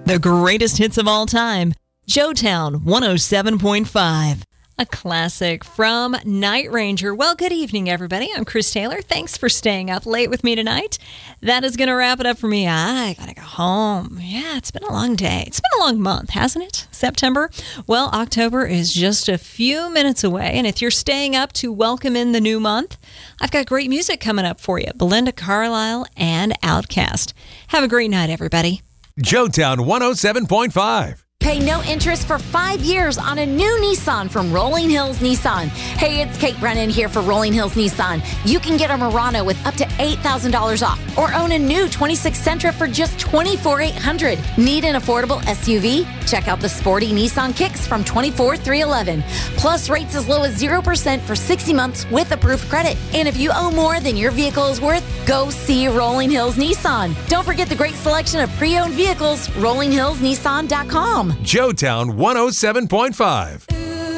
The greatest hits of all time. Joetown 107.5. A classic from Night Ranger. Well, good evening, everybody. I'm Chris Taylor. Thanks for staying up late with me tonight. That is going to wrap it up for me. I got to go home. Yeah, it's been a long day. It's been a long month, hasn't it? September? Well, October is just a few minutes away. And if you're staying up to welcome in the new month, I've got great music coming up for you. Belinda Carlisle and Outkast. Have a great night, everybody. Joetown 107.5. Pay no interest for 5 years on a new Nissan from Rolling Hills Nissan. Hey, it's Kate Brennan here for Rolling Hills Nissan. You can get a Murano with up to $8,000 off or own a new 26 Sentra for just $24,800. Need an affordable SUV? Check out the sporty Nissan Kicks from $24,311. Plus rates as low as 0% for 60 months with approved credit. And if you owe more than your vehicle is worth, go see Rolling Hills Nissan. Don't forget the great selection of pre-owned vehicles, RollingHillsNissan.com. Joetown 107.5.